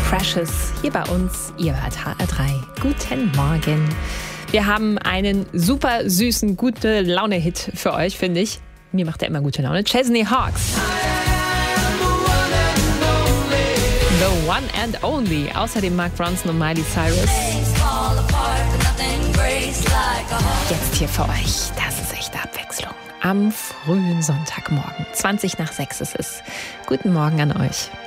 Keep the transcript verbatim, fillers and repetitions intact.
Precious hier bei uns. Ihr hört H R drei. Guten Morgen. Wir haben einen super süßen, gute Laune-Hit für euch, finde ich. Mir macht er immer gute Laune. Chesney Hawkes. The One and Only. Außerdem Mark Ronson und Miley Cyrus. Jetzt hier für euch. Das ist echte Abwechslung. Am frühen Sonntagmorgen. zwanzig nach sechs ist es. Guten Morgen an euch.